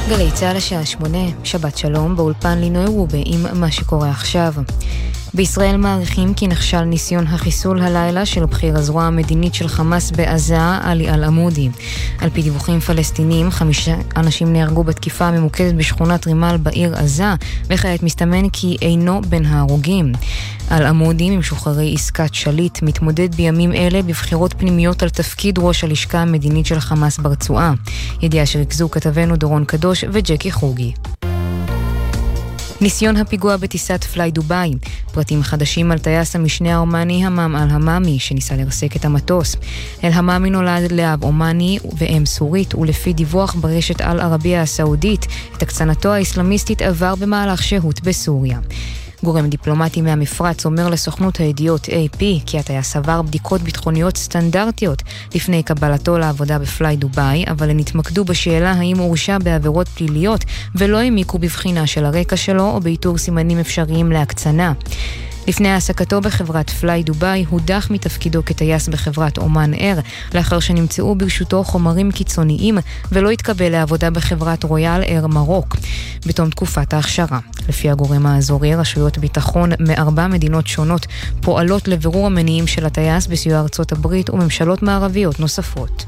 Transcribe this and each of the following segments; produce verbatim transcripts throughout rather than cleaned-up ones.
גלי צהל השעה שמונה, שבת שלום, באולפן לינוי רובה עם מה שקורה עכשיו. בישראל מעריכים כי נכשל ניסיון החיסול הלילה של בכיר הזרוע המדינית של חמאס בעזה, עלי אל-עמודי. על פי דיווחים פלסטינים, חמישה אנשים נהרגו בתקיפה הממוקדת בשכונת רימל בעיר עזה, וכעת מסתמן כי אינו בין ההרוגים. אל-עמודי, ממשוחררי עסקת שליט, מתמודד בימים אלה בבחירות פנימיות על תפקיד ראש הלשכה המדינית של חמאס ברצועה. ידיעה שריכזו כתבנו דורון קדוש וג'קי חוגי. ניסיון הפיגוע בטיסת פליי דוביי. פרטים חדשים על טייס המשנה האומני המם אל-המאמי שניסה לרסק את המטוס. אל-המאמי נולד לאב אומני ואם סורית, ולפי דיווח ברשת אל-ערבייה הסעודית, את הקצנתו האסלאמיסטית עבר במהלך שהות בסוריה. גורם דיפלומטי מהמפרץ אומר לסוכנות הידיעות איי פי כי הטייס עבר בדיקות ביטחוניות סטנדרטיות לפני קבלתו לעבודה בפליי דוביי, אבל הן התמקדו בשאלה האם הוא הורשע בעבירות פליליות ולא העמיקו בבחינה של הרקע שלו או באיתור סימנים אפשריים להקצנה. לפני העסקתו בחברת פליי דוביי הודח מתפקידו כטייס בחברת אומן אר, לאחר שנמצאו ברשותו חומרים קיצוניים ולא התקבל לעבודה בחברת רויאל אר מרוק בתום תקופת ההכשרה. לפי הגורם האזורי, רשויות ביטחון מארבע מדינות שונות פועלות לבירור המניעים של הטייס בסיוע ארצות הברית וממשלות מערביות נוספות.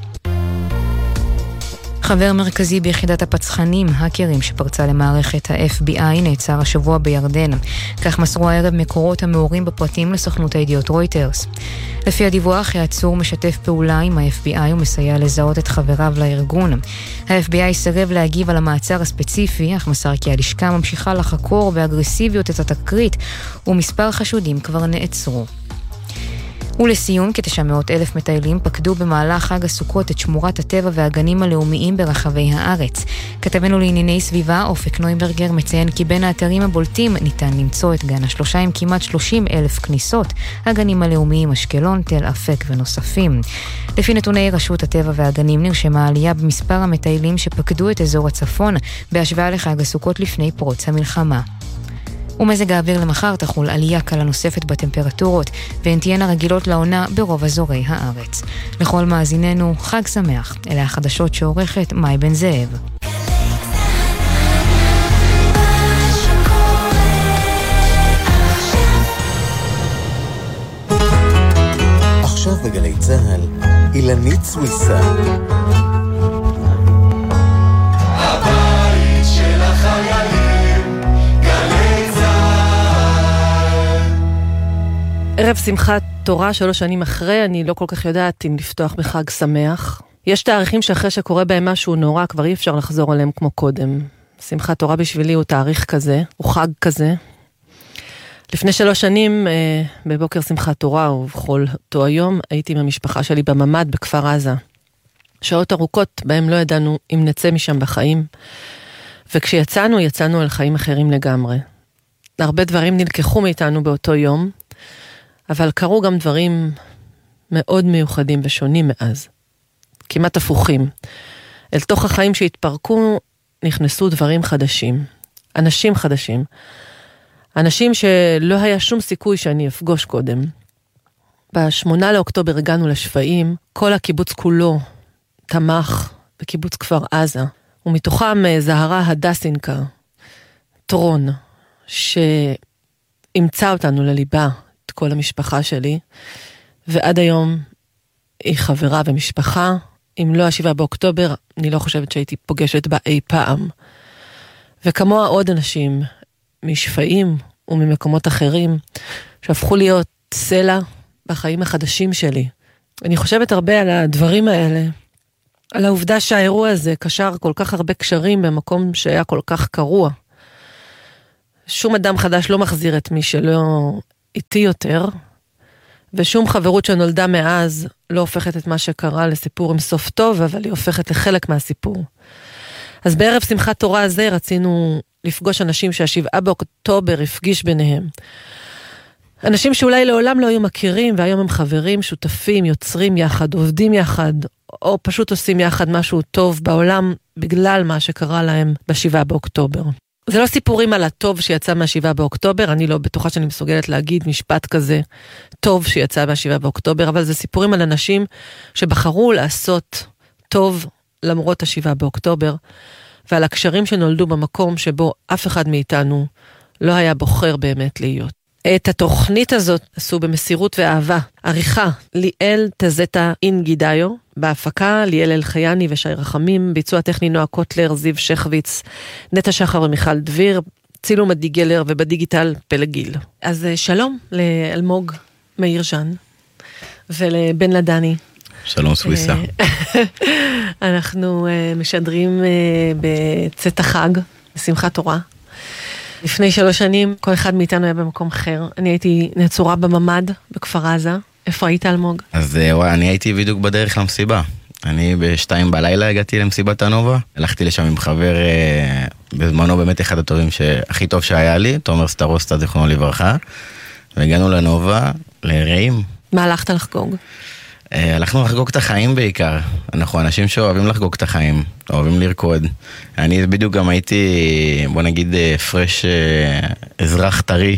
חבר מרכזי ביחידת הפצחנים, האקרים שפרצה למערכת ה-אף בי איי, נעצר השבוע בירדן. כך מסרו הערב מקורות המעורים בפרטים לסוכנות הידיעות רויטרס. לפי הדיווח, העצור משתף פעולה עם ה-אף בי איי ומסייע לזהות את חבריו לארגון. ה-אף בי איי סירב להגיב על המעצר הספציפי, אך מסר כי הלשכה ממשיכה לחקור באגרסיביות את התקרית, ומספר חשודים כבר נעצרו. ולסיום, כ-תשע מאות אלף מטיילים פקדו במהלך חג הסוכות את שמורת הטבע והגנים הלאומיים ברחבי הארץ. כתבנו לענייני סביבה, אופק נויברגר, מציין כי בין האתרים הבולטים ניתן למצוא את גן השלושה עם כמעט שלושים אלף כניסות, הגנים הלאומיים אשקלון, תל אפק ונוספים. לפי נתוני רשות הטבע והגנים נרשמה עלייה במספר המטיילים שפקדו את אזור הצפון, בהשוואה לחג הסוכות לפני פרוץ המלחמה. ומזג האוויר למחר תחול עלייה קלה נוספת בטמפרטורות, והן תהיינה רגילות לעונה ברוב אזורי הארץ. לכל מאזיננו, חג שמח. אלה החדשות שעורכת מאי בן זאב. עכשיו בגלי צהל, אילנית סוויסה. הבית של החיילים. ערב שמחת תורה, שלוש שנים אחרי, אני לא כל כך יודעת אם לפתוח בחג שמח. יש תאריכים שאחרי שקורה בהם משהו נורא, כבר אי אפשר לחזור עליהם כמו קודם. שמחת תורה בשבילי הוא תאריך כזה, הוא חג כזה. לפני שלוש שנים, בבוקר שמחת תורה, ובכל אותו היום, הייתי עם המשפחה שלי בממד בכפר עזה. שעות ארוכות בהם לא ידענו אם נצא משם בחיים, וכשיצאנו, יצאנו על חיים אחרים לגמרי. הרבה דברים נלקחו מאיתנו באותו יום, אבל קרו גם דברים מאוד מיוחדים ושונים מאז. כמעט הפוכים. אל תוך החיים שהתפרקו נכנסו דברים חדשים. אנשים חדשים. אנשים שלא היה שום סיכוי שאני אפגוש קודם. בשמונה לאוקטובר הגענו לשפעים, כל הקיבוץ כולו תמך בקיבוץ כפר עזה, ומתוכם זהרה הדסינקה, טרון, שאימצה אותנו לליבה, את כל המשפחה שלי, ועד היום היא חברה ומשפחה. אם לא השבעה באוקטובר, אני לא חושבת שהייתי פוגשת בה אי פעם. וכמוה עוד אנשים משפעים וממקומות אחרים, שהפכו להיות סלע בחיים החדשים שלי. אני חושבת הרבה על הדברים האלה, על העובדה שהאירוע הזה קשר כל כך הרבה קשרים במקום שהיה כל כך קרוע. שום אדם חדש לא מחזיר את מי שלא איתי יותר, ושום חברות שנולדה מאז לא הופכת את מה שקרה לסיפור עם סוף טוב, אבל היא הופכת לחלק מהסיפור. אז בערב שמחת תורה הזה רצינו לפגוש אנשים שהשבעה באוקטובר הפגיש ביניהם. אנשים שאולי לעולם לא היו מכירים, והיום הם חברים, שותפים, יוצרים יחד, עובדים יחד, או פשוט עושים יחד משהו טוב בעולם, בגלל מה שקרה להם בשבעה באוקטובר. זה לא סיפורים על הטוב שיצא מהשבעה באוקטובר, אני לא בטוחה שאני מסוגלת להגיד משפט כזה טוב שיצא מהשבעה באוקטובר, אבל זה סיפורים על אנשים שבחרו לעשות טוב למרות השבעה באוקטובר, ועל הקשרים שנולדו במקום שבו אף אחד מאיתנו לא היה בוחר באמת להיות. את התוכנית הזאת עשו במסירות ואהבה. עריכה, ליאל תזטה אינגידיו, בהפקה ליאל אלחייני ושי רחמים, ביצוע טכני נועה קוטלר, זיו שחוויץ, נטע שחר ומיכל דביר, צילום עדי גלר ובדיגיטל פלגיל. אז שלום לאלמוג מאיר ז'אן ולבן לדני. שלום סוויסה. אנחנו משדרים בצאת החג, בשמחת תורה. לפני שלוש שנים, כל אחד מאיתנו היה במקום אחר. אני הייתי נצורה בממד, בכפר עזה. איפה היית, אלמוג? אז וואי, אני הייתי בדיוק בדרך למסיבה. אני בשתיים בלילה הגעתי למסיבת הנובה. הלכתי לשם עם חבר, בזמנו באמת אחד הטובים שהכי טוב שהיה לי, תומר סטרוסטה, זיכרונו לברכה. והגענו לנובה, לרעים. מה הלכת לחגוג? הלכנו לחגוג את החיים בעיקר. אנחנו אנשים שאוהבים לחגוג את החיים, אוהבים לרקוד. אני בדיוק גם הייתי, בוא נגיד, פרש אזרח טרי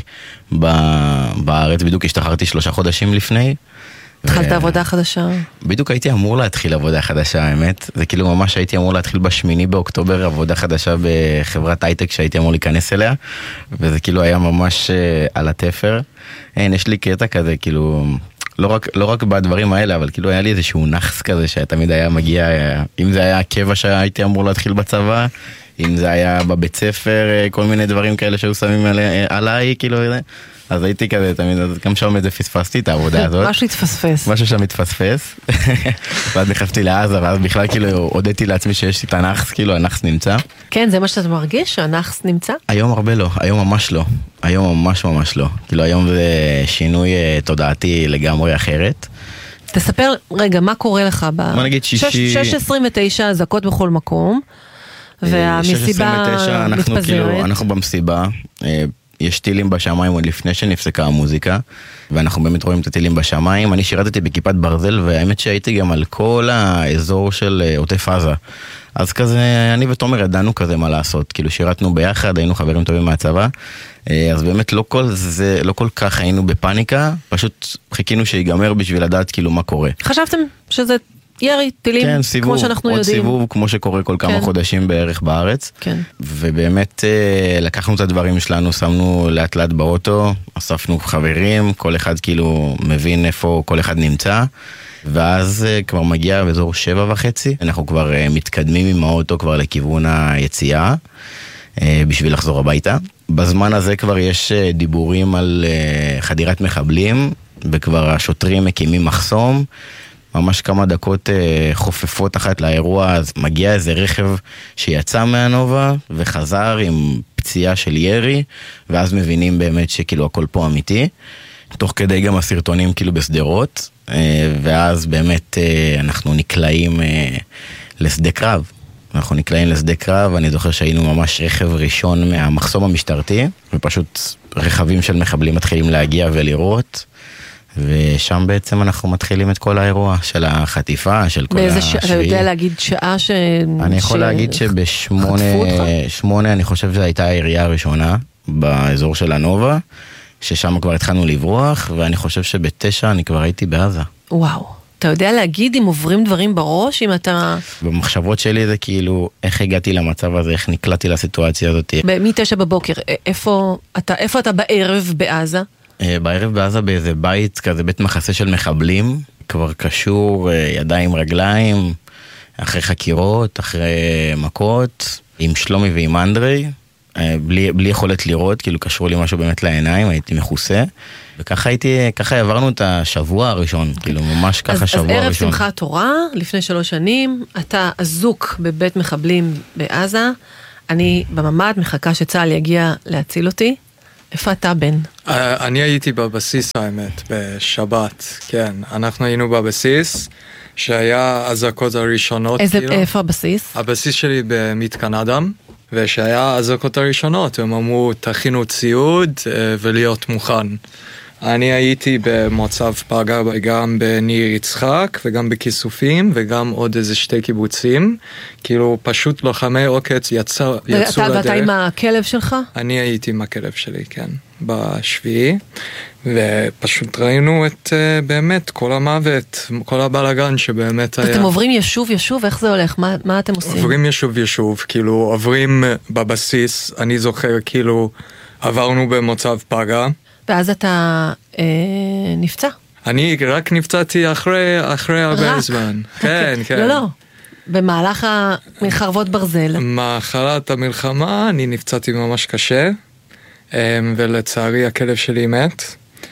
בארץ, בדיוק השתחררתי שלושה חודשים לפני. התחלת עבודה חדשה? בדיוק הייתי אמור להתחיל עבודה חדשה, האמת. זה כאילו ממש הייתי אמור להתחיל בשמיני באוקטובר עבודה חדשה בחברת הייטק שהייתי אמור להיכנס אליה, וזה כאילו היה ממש על התפר. אין, יש לי קטע כזה, כאילו... לא רק, לא רק בדברים האלה, אבל כאילו היה לי איזשהו נחס כזה שתמיד היה מגיע, אם זה היה הקבע שהייתי אמור להתחיל בצבא, אם זה היה בבית ספר, כל מיני דברים כאלה שהיו שמים עלי, עליי, כאילו, אז הייתי כזה תמיד, אז גם שם איזה פספסתי את העבודה הזאת. משהו התפספס. משהו שם התפספס. ואז נכנסתי לעזה, ואז בכלל כאילו הודיתי לעצמי שיש לי את הנחס, כאילו הנחס נמצא. כן, זה מה שאתה מרגיש, שהנחס נמצא? היום הרבה לא, היום ממש לא. היום ממש ממש לא. כאילו היום זה שינוי תודעתי לגמרי אחרת. תספר רגע, מה קורה לך ב... מה נגיד שישי... שש עשרים ותשע אזעקות בכל מקום, והמסיבה מתפזרת. אנחנו במסיבה, יש טילים בשמיים עוד לפני שנפסקה המוזיקה, ואנחנו באמת רואים את הטילים בשמיים. אני שירתתי בכיפת ברזל, והאמת שהייתי גם על כל האזור של עוטף עזה. אז כזה, אני ותומר ידענו כזה מה לעשות, כאילו שירתנו ביחד, היינו חברים טובים מהצבא, אז באמת לא כל זה, לא כל כך היינו בפאניקה, פשוט חיכינו שיגמר בשביל לדעת כאילו מה קורה. חשבתם שזה ירי, טילים, כן, סיבוב, כמו שאנחנו עוד יודעים. סיבוב, כמו שקורה כל כמה כן. חודשים בערך בארץ. כן. ובאמת לקחנו את הדברים שלנו, שמנו לאט לאט באוטו, אספנו חברים, כל אחד כאילו מבין איפה כל אחד נמצא. ואז כבר מגיע באזור שבע וחצי, אנחנו כבר מתקדמים עם האוטו כבר לכיוון היציאה, בשביל לחזור הביתה. בזמן הזה כבר יש דיבורים על חדירת מחבלים, וכבר השוטרים מקימים מחסום, ממש כמה דקות חופפות אחת לאירוע, אז מגיע איזה רכב שיצא מהנובה, וחזר עם פציעה של ירי, ואז מבינים באמת שכאילו הכל פה אמיתי. תוך כדי גם הסרטונים כאילו בסדרות, ואז באמת אנחנו נקלעים לשדה קרב. אנחנו נקלעים לשדה קרב, אני זוכר שהיינו ממש רכב ראשון מהמחסום המשטרתי, ופשוט רכבים של מחבלים מתחילים להגיע ולראות, ושם בעצם אנחנו מתחילים את כל האירוע של החטיפה, של כל השביעי. ש... אתה יודע להגיד שעה ש... אני יכול ש... להגיד שבשמונה, שמונה אני חושב שזו הייתה העירייה הראשונה באזור של הנובה, ששם כבר התחלנו לברוח, ואני חושב שבתשע אני כבר הייתי בעזה. וואו. אתה יודע להגיד אם עוברים דברים בראש, אם אתה... במחשבות שלי זה כאילו, איך הגעתי למצב הזה, איך נקלעתי לסיטואציה הזאת. מתשע בבוקר, איפה אתה, איפה אתה בערב בעזה? בערב בעזה באיזה בית, כזה בית מחסה של מחבלים, כבר קשור ידיים רגליים, אחרי חקירות, אחרי מכות, עם שלומי ועם אנדרי, בלי, בלי יכולת לראות, כאילו קשרו לי משהו באמת לעיניים, הייתי מחוסה, וככה הייתי, ככה עברנו את השבוע הראשון, כאילו ממש ככה אז, שבוע אז ערב ראשון. שמחה תורה, לפני שלוש שנים, אתה אזוק בבית מחבלים בעזה, אני בממד מחכה שצהל יגיע להציל אותי, איפה אתה בן? אני הייתי בבסיס האמת, בשבת, כן, אנחנו היינו בבסיס, שהיה הזעקות הראשונות. איזה, כאילו. איפה הבסיס? הבסיס שלי במתקן אדם, ושהיה הזעקות הראשונות, הם אמרו תכינו ציוד ולהיות מוכן. אני הייתי במצב פגע גם בניר יצחק וגם בכיסופים וגם עוד איזה שתי קיבוצים, כאילו פשוט לוחמי עוקץ יצא, יצאו לדרך. ואתה עם הכלב שלך? אני הייתי עם הכלב שלי, כן. בשביעי, ופשוט ראינו את באמת כל המוות, כל הבלגן שבאמת היה. אתם עוברים ישוב ישוב? איך זה הולך? מה, מה אתם עושים? עוברים ישוב ישוב, כאילו עוברים בבסיס, אני זוכר כאילו עברנו במוצב פגה. ואז אתה אה, נפצע? אני רק נפצעתי אחרי, אחרי הרבה רק? זמן. כן, כן. לא, לא. במהלך חרבות ברזל. מחלת המלחמה אני נפצעתי ממש קשה, ולצערי הכלב שלי מת,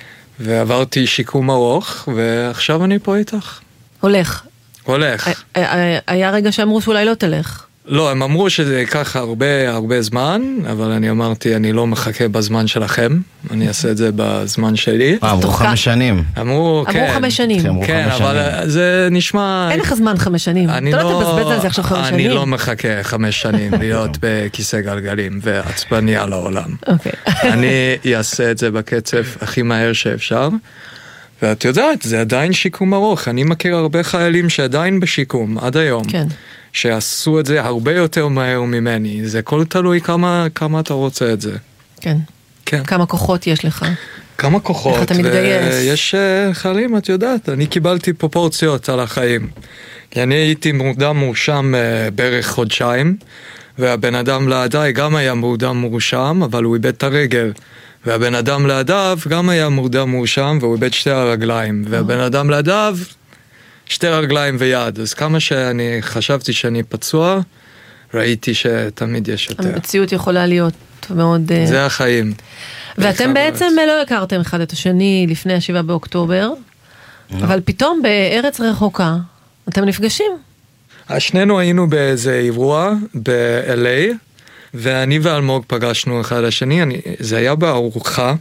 ועברתי שיקום ארוך, ועכשיו אני פה איתך. הולך. הולך. היה רגע שאמרו שאולי לא תלך. לא, הם אמרו שזה ייקח הרבה הרבה זמן, אבל אני אמרתי, אני לא מחכה בזמן שלכם, אני אעשה את זה בזמן שלי. אמרו חמש שנים. אמרו, כן. אמרו חמש שנים. כן, אבל זה נשמע... אין לך זמן חמש שנים. אתה לא תבזבז על זה עכשיו חמש שנים. אני לא מחכה חמש שנים להיות בכיסא גלגלים ועצבני על העולם. אוקיי. אני אעשה את זה בקצב הכי מהר שאפשר. ואת יודעת, זה עדיין שיקום ארוך. אני מכיר הרבה חיילים שעדיין בשיקום, עד היום. כן. שעשו את זה הרבה יותר מהר ממני. זה כל תלוי כמה, כמה אתה רוצה את זה. כן. כן. כמה כוחות יש לך? כמה כוחות. איך אתה מתגייס? ויש uh, חיילים, את יודעת, אני קיבלתי פרופורציות על החיים. כי אני הייתי מורדם מורשם uh, בערך חודשיים, והבן אדם לידיי גם היה מורדם מורשם, אבל הוא איבד את הרגל. והבן אדם לידיו גם היה מורדם מורשם, והוא איבד שתי הרגליים. והבן אדם לידיו... שתי רגליים ויד, אז כמה שאני חשבתי שאני פצוע, ראיתי שתמיד יש יותר. המציאות יכולה להיות מאוד... זה החיים. ואתם בעצם לא הכרתם אחד את השני לפני השבעה באוקטובר, אבל פתאום בארץ רחוקה, אתם נפגשים. שנינו היינו באיזה אירוע ב-אל איי, ואני ואלמוג פגשנו אחד השני, אני, זה היה בארוחה,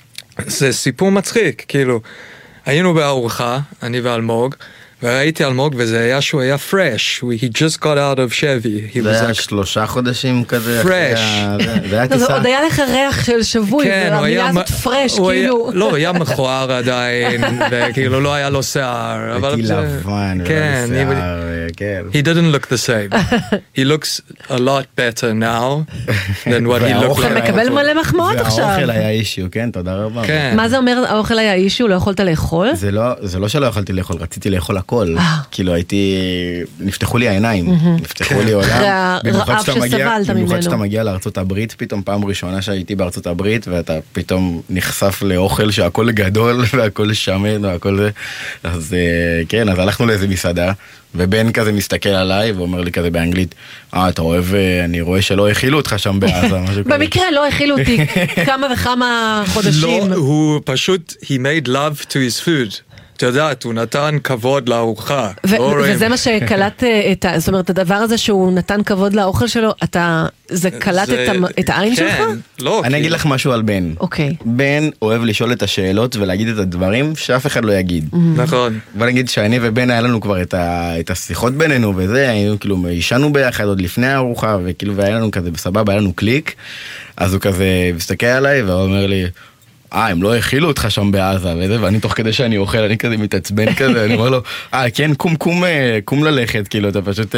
זה סיפור מצחיק, כאילו, היינו בארוחה, אני ואלמוג, וראיתי אלמוג, וזה היה שהוא היה fresh, he just got out of Chevy. זה היה שלושה חודשים כזה. fresh. זה היה טיסה. עוד היה לך ריח של שבוי, והמילה הזאת fresh, כאילו. לא, היה מכוער עדיין, וכאילו לא היה לו שיער. הייתי לבן, ולא שיער, כן. He didn't look the same. He looks a lot better now than what he looked like. אתה מקבל מלא מחמאות עכשיו. והאוכל היה אישיו, כן, תודה רבה. מה זה אומר, האוכל היה אישיו, לא יכולת לאכול? זה לא שלא יכולתי לאכול, רציתי לאכול הכל. כאילו הייתי, נפתחו לי העיניים, נפתחו לי עולם. במיוחד שאתה מגיע לארצות הברית, פתאום פעם ראשונה שהייתי בארצות הברית, ואתה פתאום נחשף לאוכל שהכל גדול, והכל שמן, והכל זה. אז כן, אז הלכנו לאיזה מסעדה, ובן כזה מסתכל עליי, ואומר לי כזה באנגלית, אה, אתה אוהב, אני רואה שלא הכילו אותך שם בעזה, משהו כזה. במקרה לא הכילו אותי כמה וכמה חודשים. לא, הוא פשוט, he made love to his food. אתה יודעת, הוא נתן כבוד לארוחה. וזה מה שקלט, זאת אומרת, הדבר הזה שהוא נתן כבוד לאוכל שלו, זה קלט את העין שלך? לא. אני אגיד לך משהו על בן. אוקיי. בן אוהב לשאול את השאלות ולהגיד את הדברים שאף אחד לא יגיד. נכון. בוא נגיד שאני ובן היה לנו כבר את השיחות בינינו וזה, היינו כאילו, ישנו ביחד עוד לפני הארוחה, וכאילו, והיה לנו כזה בסבבה, היה לנו קליק, אז הוא כזה מסתכל עליי והוא אומר לי, אה, הם לא הכילו אותך שם בעזה, וזה, ואני תוך כדי שאני אוכל, אני כזה מתעצבן כזה, אני אומר לו, אה, כן, קום, קום, קום ללכת, כאילו, אתה פשוט...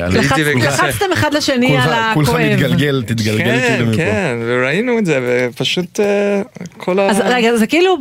לחצתם אחד לשני על הכואב. כולך מתגלגל, תתגלגל כאילו מפה. כן, כן, וראינו את זה, ופשוט כל ה... אז רגע, זה כאילו,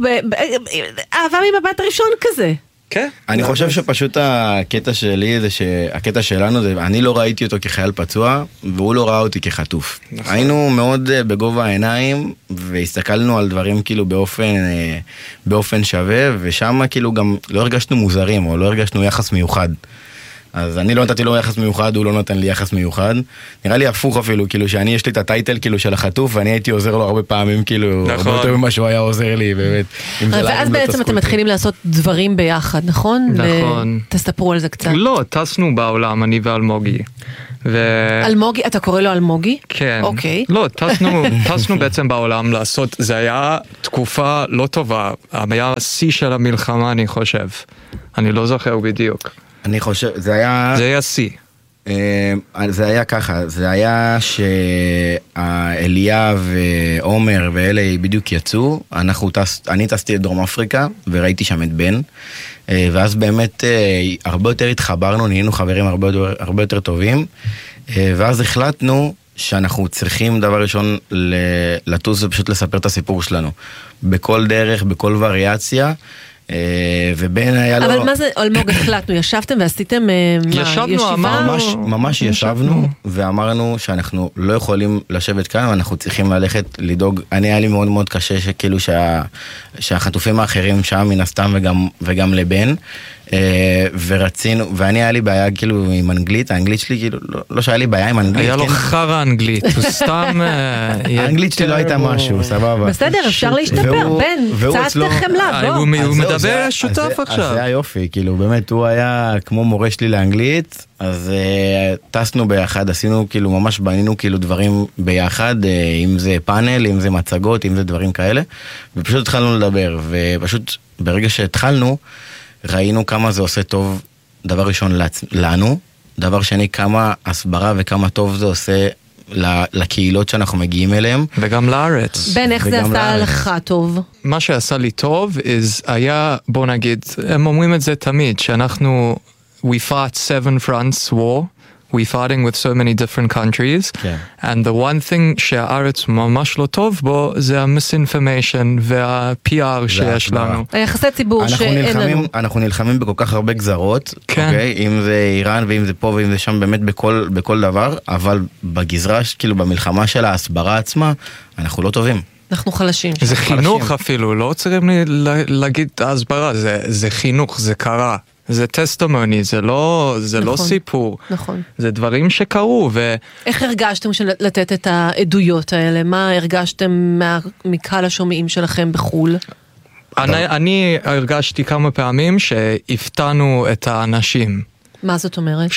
אהבה ממבט ראשון כזה. כן. אני חושב שפשוט הקטע שלי זה שהקטע שלנו זה, אני לא ראיתי אותו כחייל פצוע, והוא לא ראה אותי כחטוף. היינו מאוד בגובה העיניים, והסתכלנו על דברים כאילו באופן, באופן שווה, ושם כאילו גם לא הרגשנו מוזרים, או לא הרגשנו יחס מיוחד. אז אני לא נתתי לו יחס מיוחד, הוא לא נתן לי יחס מיוחד. נראה לי הפוך אפילו, כאילו שאני יש לי את הטייטל כאילו של החטוף, ואני הייתי עוזר לו הרבה פעמים, כאילו, הרבה יותר ממה שהוא היה עוזר לי, באמת. ואז בעצם אתם מתחילים לעשות דברים ביחד, נכון? נכון. תספרו על זה קצת. לא, טסנו בעולם, אני ואלמוגי. אלמוגי, אתה קורא לו אלמוגי? כן. אוקיי. לא, טסנו בעצם בעולם לעשות, זה היה תקופה לא טובה, היה שיא של המלחמה, אני חושב. אני לא זוכר בדיוק. אני חושב, זה היה... זה היה סי. זה היה ככה, זה היה שאליה ועומר ואלה בדיוק יצאו, אנחנו טס, אני טסתי את דרום אפריקה וראיתי שם את בן, ואז באמת הרבה יותר התחברנו, נהיינו חברים הרבה, הרבה יותר טובים, ואז החלטנו שאנחנו צריכים דבר ראשון לטוס ופשוט לספר את הסיפור שלנו. בכל דרך, בכל וריאציה, ובן היה לו... אבל מה זה, אלמוג, החלטנו, ישבתם ועשיתם ישבנו, ממש, ממש ישבנו ואמרנו שאנחנו לא יכולים לשבת כאן, ואנחנו צריכים ללכת לדאוג. אני היה לי מאוד מאוד קשה שכאילו שה, שהחטופים האחרים שם מן הסתם וגם, וגם לבן, ורצינו, ואני היה לי בעיה כאילו עם אנגלית, האנגלית שלי כאילו, לא, לא שהיה לי בעיה עם אנגלית. היה לו חרא אנגלית, הוא סתם... האנגלית שלי לא הייתה משהו, סבבה. בסדר, אפשר להשתפר, בן, קצת חמלה, בוא. הוא מדבר שותף עכשיו. אז זה היופי, כאילו באמת הוא היה כמו מורה שלי לאנגלית, אז טסנו ביחד, עשינו כאילו ממש בנינו כאילו דברים ביחד, אם זה פאנל, אם זה מצגות, אם זה דברים כאלה, ופשוט התחלנו לדבר, ופשוט ברגע שהתחלנו, ראינו כמה זה עושה טוב, דבר ראשון לנו, דבר שני כמה הסברה וכמה טוב זה עושה לקהילות שאנחנו מגיעים אליהם. וגם לארץ. בן, איך זה עשה לך טוב? מה שעשה לי טוב, היה, בוא נגיד, הם אומרים את זה תמיד, שאנחנו, we fought seven fronts war, we fighting with so many different countries, כן. and the one thing שהארץ ממש לא טוב בו, זה ה-misinformation וה-פי אר שיש לנו. היחסי ציבור שאין לנו. אנחנו נלחמים בכל כך הרבה גזרות, כן. אוקיי? אם זה איראן ואם זה פה ואם זה שם, באמת בכל, בכל דבר, אבל בגזרה, כאילו במלחמה של ההסברה עצמה, אנחנו לא טובים. אנחנו חלשים. זה חינוך אפילו, לא צריכים להגיד ההסברה, זה, זה חינוך, זה קרה. זה טסטימוני, זה לא, זה נכון, לא סיפור. נכון. זה דברים שקרו. ו... איך הרגשתם לתת את העדויות האלה? מה הרגשתם מקהל השומעים שלכם בחול? אני, אני הרגשתי כמה פעמים שהפתענו את האנשים. מה זאת אומרת?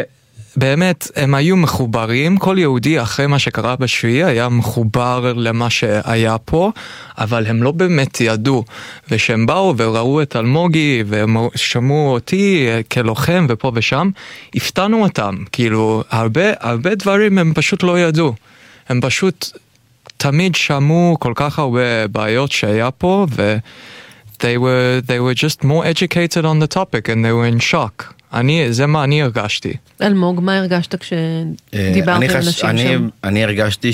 שבאמת הם היו מחוברים, כל יהודי אחרי מה שקרה בשביעי היה מחובר למה שהיה פה, אבל הם לא באמת ידעו. ושהם באו וראו את אלמוגי והם שמעו אותי כלוחם ופה ושם, הפתענו אותם. כאילו, הרבה, הרבה דברים הם פשוט לא ידעו. הם פשוט תמיד שמעו כל כך הרבה בעיות שהיה פה, ו... they were, they were just more educated on the topic and they were in shock. אני, זה מה אני הרגשתי. אלמוג, מה הרגשת כשדיברת עם אנשים אני, שם? אני הרגשתי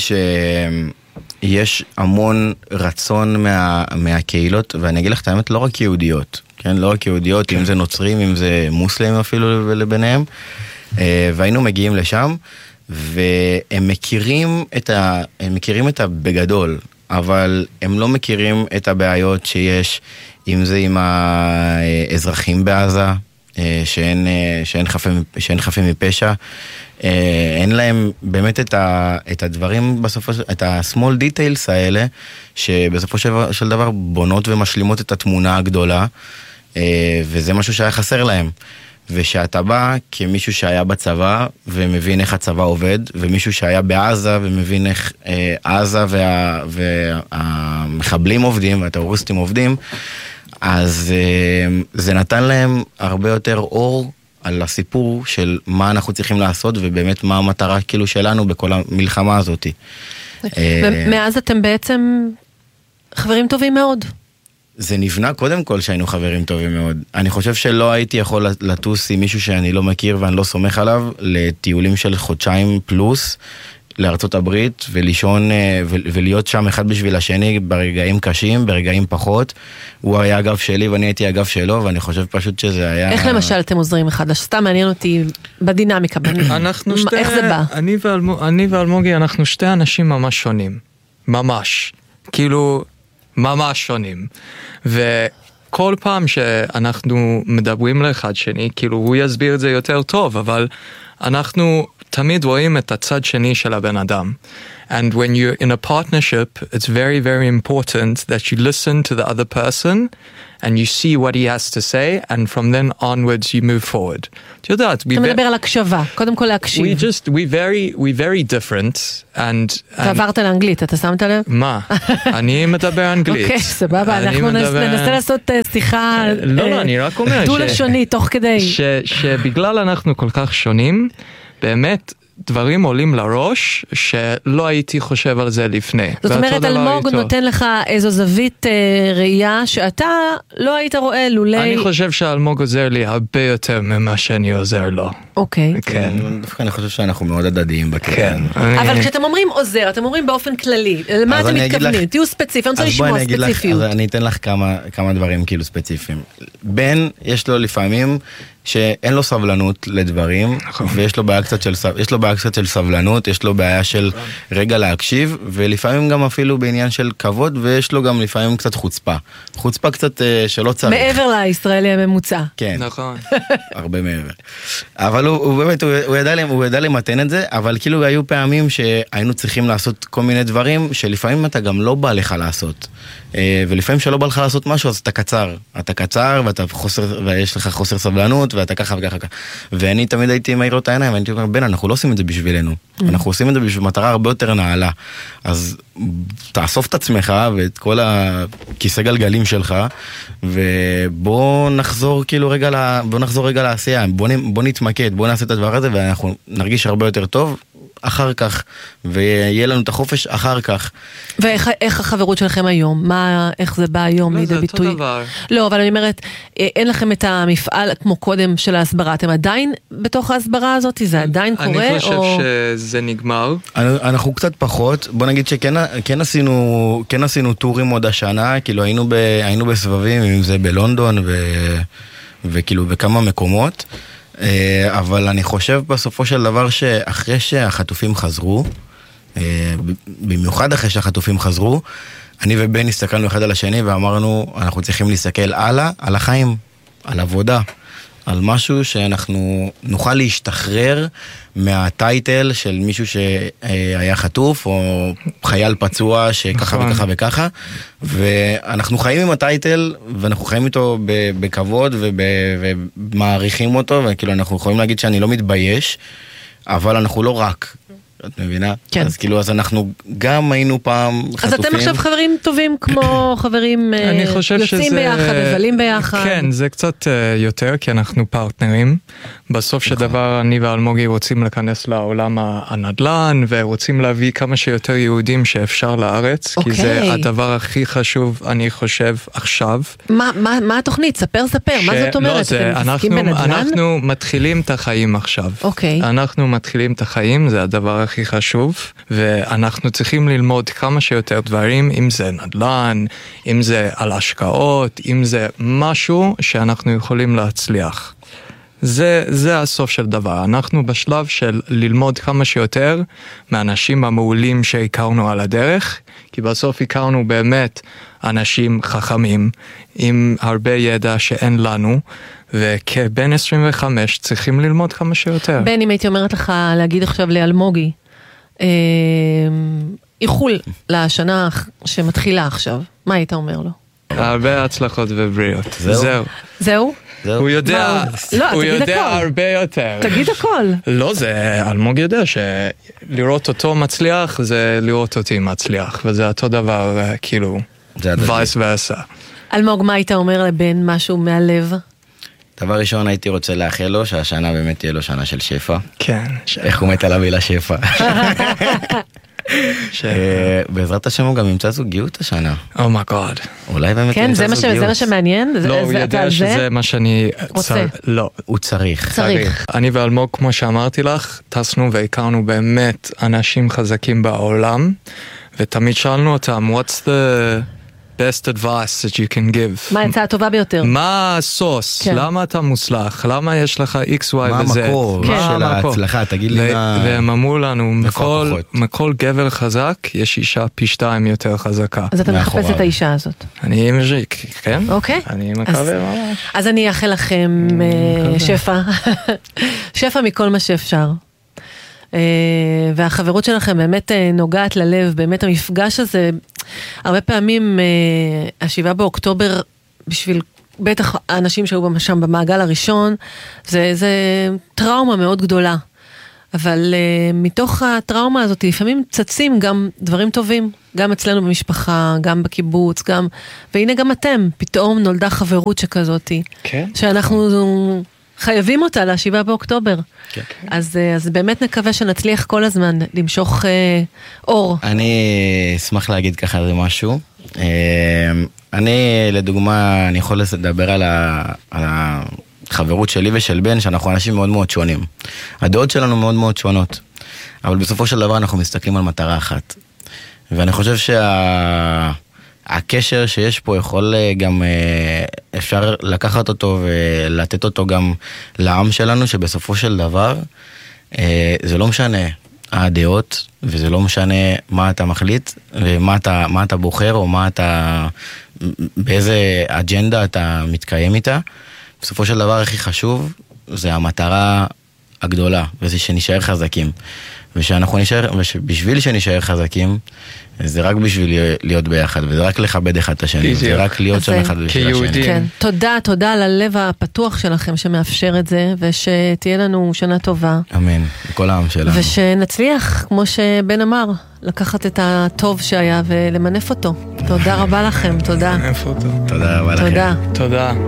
שיש המון רצון מה, מהקהילות, ואני אגיד לך את האמת, לא רק יהודיות, כן? לא רק יהודיות, כן. אם זה נוצרים, אם זה מוסלמים אפילו לביניהם, והיינו מגיעים לשם, והם מכירים את ה, הם מכירים את הבגדול, אבל הם לא מכירים את הבעיות שיש, אם זה עם האזרחים בעזה, שאין, שאין חפים, שאין חפים מפשע, אין להם באמת את, ה, את הדברים בסופו של, את ה-small details האלה, שבסופו של, של דבר בונות ומשלימות את התמונה הגדולה, וזה משהו שהיה חסר להם. ושאתה בא כמישהו שהיה בצבא ומבין איך הצבא עובד, ומישהו שהיה בעזה ומבין איך אה, עזה וה, והמחבלים עובדים והטרוריסטים עובדים, אז אה, זה נתן להם הרבה יותר אור על הסיפור של מה אנחנו צריכים לעשות, ובאמת מה המטרה כאילו שלנו בכל המלחמה הזאת. מאז אתם בעצם חברים טובים מאוד. זה נבנה קודם כל שהיינו חברים טובים מאוד. אני חושב שלא הייתי יכול לטוס עם מישהו שאני לא מכיר ואני לא סומך עליו, לטיולים של חודשיים פלוס לארצות הברית, ולישון ולהיות שם אחד בשביל השני ברגעים קשים, ברגעים פחות. הוא היה אגב שלי ואני הייתי אגב שלו, ואני חושב פשוט שזה היה... איך למשל אתם עוזרים אחד? סתם מעניין אותי בדינמיקה. אנחנו שתי... איך זה בא? אני ואלמוג, אני ואלמוגי, אנחנו שתי אנשים ממש שונים. ממש. כאילו... ממש שונים. וכל פעם שאנחנו מדברים לאחד שני, כאילו הוא יסביר את זה יותר טוב, אבל אנחנו תמיד רואים את הצד שני של הבן אדם. And when you're in a partnership, it's very, very important that you listen to the other person and you see what he has to say, and from then onwards you move forward. אתה יודעת, אתה מדבר על הקשבה, קודם כל להקשיב. We just, we very, we very different, and... אתה עברת לאנגלית, אתה שמת לב? מה? אני מדבר אנגלית. אוקיי, סבבה, אנחנו ננסה לעשות שיחה... לא, לא, אני רק אומר... דו-לשונית, תוך כדי. שבגלל אנחנו כל כך שונים, באמת, דברים עולים לראש שלא הייתי חושב על זה לפני. זאת אומרת, אלמוג נותן לך איזו זווית אה, ראייה שאתה לא היית רואה לולי... אני חושב שאלמוג עוזר לי הרבה יותר ממה שאני עוזר לו. אוקיי. כן. דווקא אני חושב שאנחנו מאוד הדדיים בקטע. כן. אבל כשאתם אומרים עוזר, אתם אומרים באופן כללי, למה אתם מתכוונים? תהיו ספציפיים, אני רוצה לשמוע ספציפיות. אז אני אתן לך כמה, כמה דברים כאילו ספציפיים. בן, יש לו לפעמים שאין לו סבלנות לדברים, ויש לו בעיה קצת של, יש לו בעיה קצת של סבלנות, יש לו בעיה של רגע להקשיב, ולפעמים גם אפילו בעניין של כבוד, ויש לו גם לפעמים קצת חוצפה. חוצפה קצת שלא צריך. מעבר לישראלי הממוצע. כן. נכון. הרבה מעבר. אבל הוא, הוא באמת, הוא, הוא ידע, הוא ידע למתן את זה, אבל כאילו היו פעמים שהיינו צריכים לעשות כל מיני דברים, שלפעמים אתה גם לא בא לך לעשות. ולפעמים שלא בא לך לעשות משהו, אז אתה קצר. אתה קצר, ואתה חוסר, ויש לך חוסר סבלנות, ואתה ככה וככה ככה. ואני תמיד הייתי מעיר לו את העיניים, ואני אומר, בן, אנחנו לא עושים את זה בשבילנו. אנחנו עושים את זה בשביל מטרה הרבה יותר נעלה. אז תאסוף את עצמך, ואת כל הכיסא גלגלים שלך, ובוא נחזור כאילו רגע, בוא נחזור רגע לעשייה. בוא, בוא נתמקד, בוא נעשה את הדבר הזה, ואנחנו נרגיש הרבה יותר טוב. אחר כך, ויהיה לנו את החופש אחר כך. ואיך איך החברות שלכם היום? מה, איך זה בא היום לא, לידי ביטוי? זה אותו דבר. לא, אבל אני אומרת, אין לכם את המפעל כמו קודם של ההסברה, אתם עדיין בתוך ההסברה הזאת? זה עדיין קורה? אני חושב או... שזה נגמר. אנחנו קצת פחות, בוא נגיד שכן כן עשינו, כן עשינו טורים עוד השנה, כאילו היינו, ב, היינו בסבבים, אם זה בלונדון ו, וכאילו בכמה מקומות, אבל אני חושב בסופו של דבר שאחרי שהחטופים חזרו, במיוחד אחרי שהחטופים חזרו, אני ובן הסתכלנו אחד על השני ואמרנו, אנחנו צריכים להסתכל הלאה, על החיים, על עבודה, על משהו שאנחנו נוכל להשתחרר מהטייטל של מישהו שהיה חטוף או חייל פצוע שככה וככה וככה, ואנחנו חיים עם הטייטל ואנחנו חיים איתו בכבוד ומעריכים אותו, וכאילו אנחנו יכולים להגיד שאני לא מתבייש, אבל אנחנו לא רק, את מבינה? כן. אז כאילו, אז אנחנו גם היינו פעם חטופים. אז אתם עכשיו חברים טובים כמו חברים יוצאים ביחד, מבלים ביחד. כן, זה קצת יותר, כי אנחנו פרטנרים. בסוף שדבר אני ואלמוגי רוצים להיכנס לעולם הנדל"ן, ורוצים להביא כמה שיותר יהודים שאפשר לארץ, כי זה הדבר הכי חשוב, אני חושב, עכשיו. מה, מה, מה התוכנית? ספר, ספר, מה זאת אומרת? אתם מתעסקים בנדל"ן? אנחנו מתחילים את החיים עכשיו. אוקיי. אנחנו מתחילים את החיים, זה הדבר הכי חשוב, ואנחנו צריכים ללמוד כמה שיותר דברים, אם זה נדל"ן, אם זה על השקעות, אם זה משהו שאנחנו יכולים להצליח. זה, זה הסוף של דבר. אנחנו בשלב של ללמוד כמה שיותר מאנשים המעולים שהכרנו על הדרך, כי בסוף הכרנו באמת אנשים חכמים, עם הרבה ידע שאין לנו, וכבן עשרים וחמש צריכים ללמוד כמה שיותר. בן, אם הייתי אומרת לך להגיד עכשיו לאלמוגי, איחול לשנה שמתחילה עכשיו, מה היית אומר לו? הרבה הצלחות ובריאות. זהו. זהו? הוא יודע, הוא יודע הרבה יותר. תגיד הכל. לא, זה, אלמוג יודע שלראות אותו מצליח זה לראות אותי מצליח, וזה אותו דבר, כאילו, וייס ועשה. אלמוג, מה היית אומר לבן משהו מהלב? דבר ראשון, הייתי רוצה לאחל לו שהשנה באמת תהיה לו שנה של שפע. כן. איך הוא מת עליו אילה שפע. בעזרת השם הוא גם ימצא זוגיות השנה. אומייגאד. אולי באמת ימצא זוגיות. כן, זה מה שמעניין? לא, הוא יודע שזה מה שאני רוצה. לא. הוא צריך. צריך. אני ואלמוג, כמו שאמרתי לך, טסנו והכרנו באמת אנשים חזקים בעולם, ותמיד שאלנו אותם, what's the best advice that you can give? מה העצה הטובה ביותר? מה הסוס? למה אתה מוצלח? למה יש לך X, Y וזה? מה המקור של ההצלחה? תגיד לי מה... והם אמרו לנו, מכל גבר חזק, יש אישה פי שתיים יותר חזקה. אז אתה מחפש את האישה הזאת. אני מז'יק, כן? אוקיי. אני מקווה ממש. אז אני אאחל לכם שפע. שפע מכל מה שאפשר. והחברות שלכם באמת נוגעת ללב, באמת המפגש הזה, הרבה פעמים השבעה באוקטובר, בשביל בטח האנשים שהיו שם במעגל הראשון, זה, זה טראומה מאוד גדולה, אבל מתוך הטראומה הזאת לפעמים צצים גם דברים טובים, גם אצלנו במשפחה, גם בקיבוץ, גם, והנה גם אתם, פתאום נולדה חברות שכזאת, כן. שאנחנו חייבים אותה לשבעה באוקטובר. כן. אז, אז באמת נקווה שנצליח כל הזמן למשוך אה, אור. אני אשמח להגיד ככה זה משהו. אה, אני, לדוגמה, אני יכול לדבר על, ה, על החברות שלי ושל בן, שאנחנו אנשים מאוד מאוד שונים. הדעות שלנו מאוד מאוד שונות. אבל בסופו של דבר אנחנו מסתכלים על מטרה אחת. ואני חושב שהקשר שיש פה יכול גם, אפשר לקחת אותו ולתת אותו גם לעם שלנו, שבסופו של דבר זה לא משנה הדעות, וזה לא משנה מה אתה מחליט, ומה אתה, מה אתה בוחר, או מה אתה, באיזה אג'נדה אתה מתקיים איתה. בסופו של דבר הכי חשוב זה המטרה הגדולה, וזה שנשאר חזקים. ושאנחנו נשאר, ובשביל שנשאר חזקים, זה רק בשביל להיות ביחד, וזה רק לכבד אחד את השני, זה רק להיות שם אחד בשביל השני. כן. תודה, תודה על הלב הפתוח שלכם שמאפשר את זה, ושתהיה לנו שנה טובה. אמן, לכל העם שלנו. ושנצליח, כמו שבן אמר, לקחת את הטוב שהיה ולמנף אותו. תודה רבה לכם, תודה. למנף אותו. תודה רבה לכם. תודה. תודה.